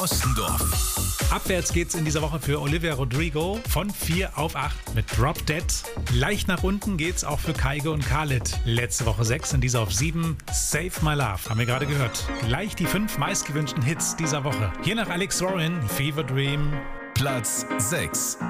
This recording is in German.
Ostendorf. Abwärts geht's in dieser Woche für Olivia Rodrigo von 4 auf 8 mit Drop Dead. Leicht nach unten geht's auch für Kygo und Khalid. Letzte Woche 6 und diese auf 7. Save My Love, haben wir gerade gehört. Gleich die 5 meistgewünschten Hits dieser Woche. Hier nach Alex Warren, Fever Dream. Platz 6.